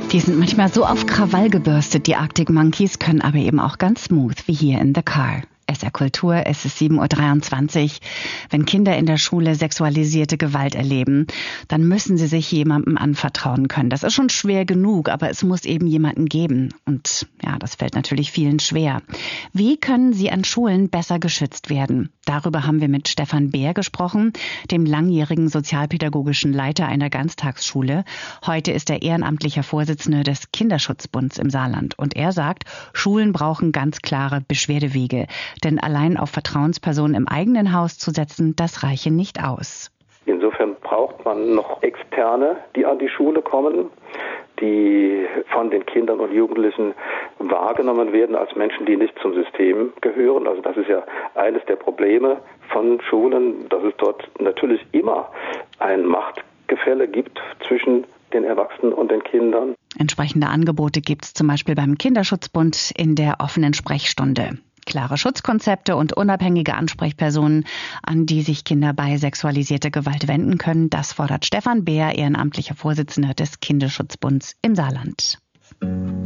Die sind manchmal so auf Krawall gebürstet, die Arctic Monkeys, können aber eben auch ganz smooth, wie hier in The Car. SR Kultur, es ist 7.23 Uhr. Wenn Kinder in der Schule sexualisierte Gewalt erleben, dann müssen sie sich jemandem anvertrauen können. Das ist schon schwer genug, aber es muss eben jemanden geben. Und ja, das fällt natürlich vielen schwer. Wie können sie an Schulen besser geschützt werden? Darüber haben wir mit Stefan Beer gesprochen, dem langjährigen sozialpädagogischen Leiter einer Ganztagsschule. Heute ist er ehrenamtlicher Vorsitzender des Kinderschutzbunds im Saarland. Und er sagt, Schulen brauchen ganz klare Beschwerdewege. Denn allein auf Vertrauenspersonen im eigenen Haus zu setzen, das reiche nicht aus. Insofern braucht man noch Externe, die an die Schule kommen, die von den Kindern und Jugendlichen wahrgenommen werden als Menschen, die nicht zum System gehören. Also das ist ja eines der Probleme von Schulen, dass es dort natürlich immer ein Machtgefälle gibt zwischen den Erwachsenen und den Kindern. Entsprechende Angebote gibt es zum Beispiel beim Kinderschutzbund in der offenen Sprechstunde. Klare Schutzkonzepte und unabhängige Ansprechpersonen, an die sich Kinder bei sexualisierter Gewalt wenden können, das fordert Stefan Beer, ehrenamtlicher Vorsitzender des Kinderschutzbunds im Saarland.